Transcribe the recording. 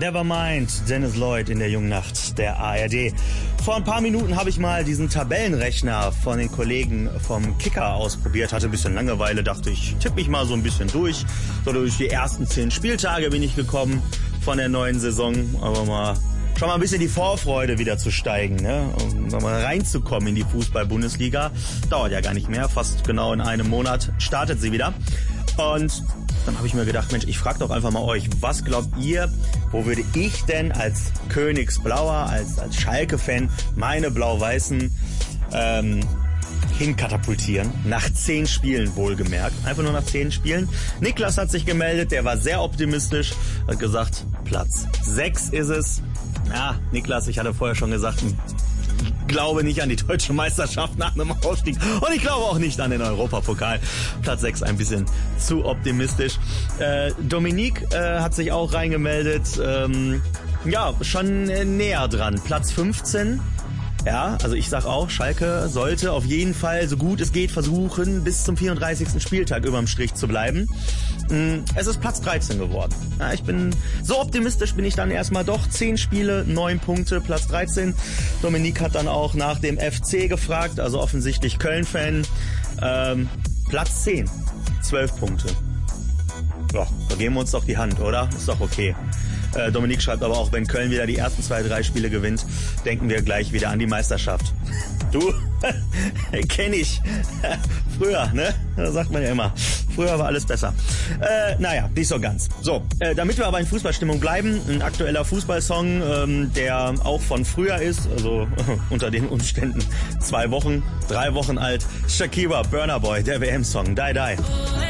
Nevermind, Dennis Lloyd in der jungen Nacht der ARD. Vor ein paar Minuten habe ich mal diesen Tabellenrechner von den Kollegen vom Kicker ausprobiert. Hatte ein bisschen Langeweile, dachte ich, tippe mich mal so ein bisschen durch. So durch die ersten 10 Spieltage bin ich gekommen von der neuen Saison. Aber schon mal ein bisschen die Vorfreude wieder zu steigen, ne? Um mal reinzukommen in die Fußball-Bundesliga. Dauert ja gar nicht mehr, fast genau in einem Monat startet sie wieder. Und dann habe ich mir gedacht, Mensch, ich frage doch einfach mal euch, was glaubt ihr, wo würde ich denn als Königsblauer, als Schalke-Fan meine Blau-Weißen hinkatapultieren? Nach 10 Spielen wohlgemerkt. Einfach nur nach 10 Spielen. Niklas hat sich gemeldet, der war sehr optimistisch, hat gesagt, Platz 6 ist es. Ja, Niklas, ich hatte vorher schon gesagt, ich glaube nicht an die deutsche Meisterschaft nach einem Ausstieg und ich glaube auch nicht an den Europapokal. Platz 6 ein bisschen zu optimistisch. Dominique hat sich auch reingemeldet. Ja, schon näher dran. Platz 15. Ja, also ich sag auch, Schalke sollte auf jeden Fall, so gut es geht, versuchen, bis zum 34. Spieltag überm Strich zu bleiben. Es ist Platz 13 geworden. Ja, so optimistisch bin ich dann erstmal doch. 10 Spiele, 9 Punkte, Platz 13. Dominique hat dann auch nach dem FC gefragt, also offensichtlich Köln-Fan. Platz 10, 12 Punkte. Ja, da geben wir uns doch die Hand, oder? Ist doch okay. Dominique schreibt aber auch, wenn Köln wieder die ersten 2, 3 Spiele gewinnt, denken wir gleich wieder an die Meisterschaft. Du, kenn ich. Früher, ne? Das sagt man ja immer. Früher war alles besser. Naja, nicht so ganz. So, damit wir aber in Fußballstimmung bleiben, ein aktueller Fußballsong, der auch von früher ist, also unter den Umständen 2 Wochen, 3 Wochen alt. Shakira, Burna Boy, der WM-Song, Die Die.